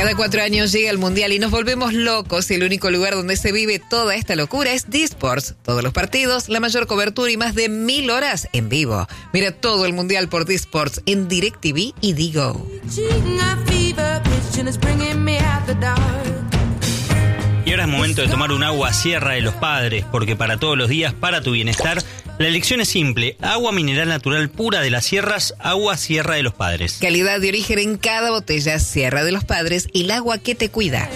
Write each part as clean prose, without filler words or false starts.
Cada 4 años llega el Mundial y nos volvemos locos. El único lugar donde se vive toda esta locura es D-Sports. Todos los partidos, la mayor cobertura y más de 1000 horas en vivo. Mira todo el Mundial por D-Sports en DirecTV y Digo. Y ahora es momento de tomar un agua Sierra de los Padres, porque para todos los días, para tu bienestar, la elección es simple: agua mineral natural pura de las sierras, agua Sierra de los Padres. Calidad de origen en cada botella, Sierra de los Padres, y el agua que te cuida.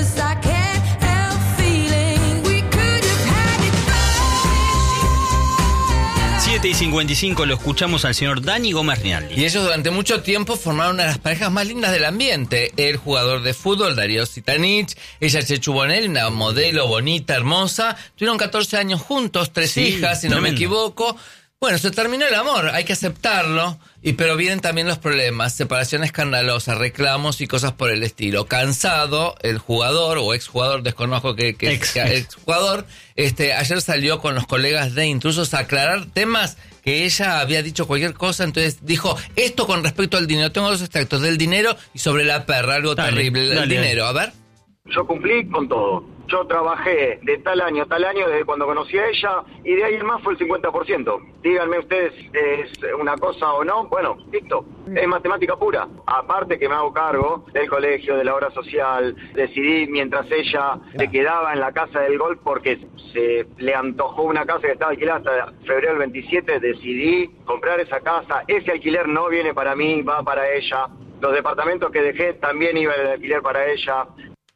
7:55 lo escuchamos al señor Dani Gómez Rinaldi. Y ellos durante mucho tiempo formaron una de las parejas más lindas del ambiente. El jugador de fútbol, Darío Sitanich, ella Chechu Bonelli, una modelo bonita, hermosa. Tuvieron 14 años juntos, 3 hijas, si no me equivoco. Bueno, se terminó el amor, hay que aceptarlo, pero vienen también los problemas, separación escandalosa, reclamos y cosas por el estilo. Cansado, el jugador o exjugador, desconozco que exjugador, ayer salió con los colegas de Intrusos a aclarar temas que ella había dicho cualquier cosa, entonces dijo, esto con respecto al dinero, tengo 2 extractos del dinero y sobre la perra, algo terrible, el dinero, a ver. Yo cumplí con todo. Yo trabajé de tal año, desde cuando conocí a ella, y de ahí en más fue el 50%. Díganme ustedes, ¿es una cosa o no? Bueno, listo, es matemática pura. Aparte que me hago cargo del colegio, de la obra social, decidí mientras ella se quedaba en la casa del golf porque se le antojó una casa que estaba alquilada hasta febrero del 27, decidí comprar esa casa. Ese alquiler no viene para mí, va para ella. Los departamentos que dejé también iba el alquiler para ella.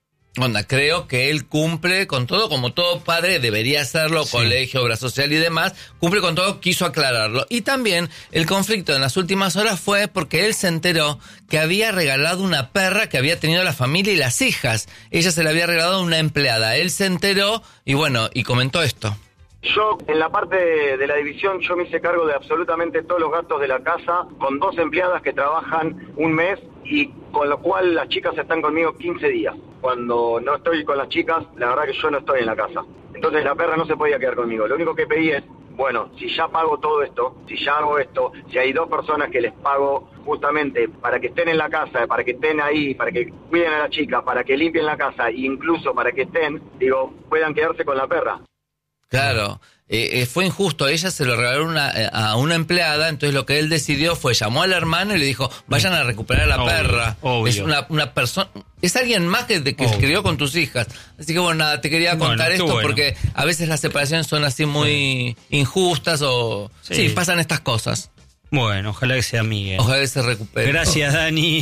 Creo que él cumple con todo, como todo padre debería hacerlo, sí. Colegio, obra social y demás, cumple con todo, quiso aclararlo. Y también el conflicto en las últimas horas fue porque él se enteró que había regalado una perra que había tenido la familia y las hijas. Ella se la había regalado a una empleada. Él se enteró y comentó esto. Yo, en la parte de la división, yo me hice cargo de absolutamente todos los gastos de la casa, con 2 empleadas que trabajan un mes, y con lo cual las chicas están conmigo 15 días. Cuando no estoy con las chicas, la verdad que yo no estoy en la casa. Entonces la perra no se podía quedar conmigo. Lo único que pedí es, bueno, si ya pago todo esto, si ya hago esto, si hay 2 personas que les pago justamente para que estén en la casa, para que estén ahí, para que cuiden a la chica, para que limpien la casa, e incluso para que puedan quedarse con la perra. Claro, fue injusto, ella se lo regaló a una empleada, entonces lo que él decidió fue, llamó al hermano y le dijo, vayan a recuperar a la perra. Obvio. Es una persona, es alguien más que escribió con tus hijas. Así que bueno, nada, te quería contar esto porque a veces las separaciones son así muy injustas o sí, pasan estas cosas. Bueno, ojalá que sea Miguel. Ojalá que se recupere. Gracias, Dani.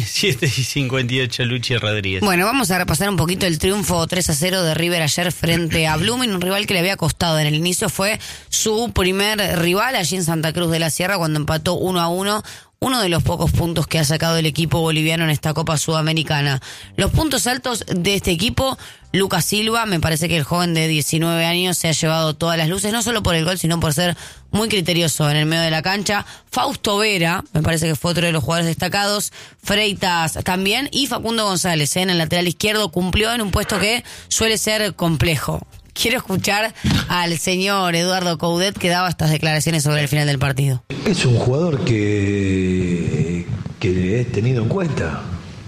7:58, Luchi Rodríguez. Bueno, vamos a repasar un poquito el triunfo 3-0 de River ayer frente a Blooming, un rival que le había costado en el inicio. Fue su primer rival allí en Santa Cruz de la Sierra cuando empató 1-1. Uno de los pocos puntos que ha sacado el equipo boliviano en esta Copa Sudamericana. Los puntos altos de este equipo, Lucas Silva, me parece que el joven de 19 años se ha llevado todas las luces, no solo por el gol, sino por ser muy criterioso en el medio de la cancha. Fausto Vera, me parece que fue otro de los jugadores destacados. Freitas también, y Facundo González, en el lateral izquierdo, cumplió en un puesto que suele ser complejo. Quiero escuchar al señor Eduardo Coudet, que daba estas declaraciones sobre el final del partido. Es un jugador que he tenido en cuenta.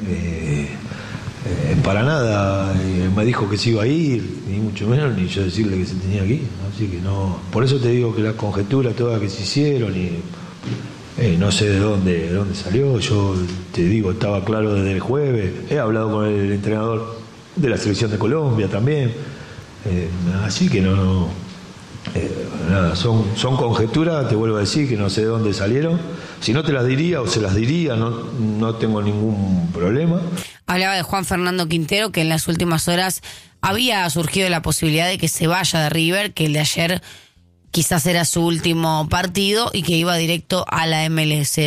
Para nada me dijo que se iba a ir, ni mucho menos, ni yo decirle que se tenía que ir. Así que no. Por eso te digo que las conjeturas todas que se hicieron, no sé de dónde salió. Yo te digo, estaba claro desde el jueves. He hablado con el entrenador de la selección de Colombia también. Así que nada, son conjeturas, te vuelvo a decir que no sé de dónde salieron. Si no te las diría o se las diría, no tengo ningún problema. Hablaba de Juan Fernando Quintero, que en las últimas horas había surgido la posibilidad de que se vaya de River, que el de ayer quizás era su último partido y que iba directo a la MLS.